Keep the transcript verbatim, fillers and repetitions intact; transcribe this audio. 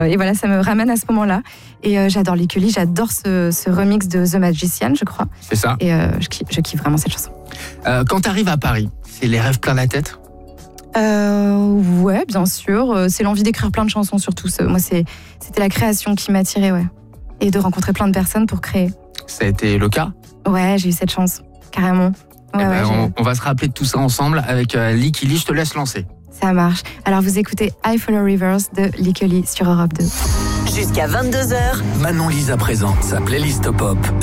Et voilà, ça me ramène à ce moment-là. Et euh, j'adore Lickuli, j'adore ce, ce remix de The Magician, je crois. C'est ça. Et euh, je, kiffe, je kiffe vraiment cette chanson. Euh, quand t'arrives à Paris, c'est les rêves plein la tête? Euh, ouais, bien sûr. C'est l'envie d'écrire plein de chansons surtout. Moi, c'est, c'était la création qui m'attirait, ouais. Et de rencontrer plein de personnes pour créer. Ça a été le cas? Ouais, j'ai eu cette chance, carrément. Ouais, eh ben, ouais, on, on va se rappeler de tout ça ensemble avec euh, Lickuli. Je te laisse lancer. Ça marche. Alors vous écoutez I Follow Rivers de Lickuli sur Europe deux. Jusqu'à vingt-deux heures, Manon Lisa présente sa playlist pop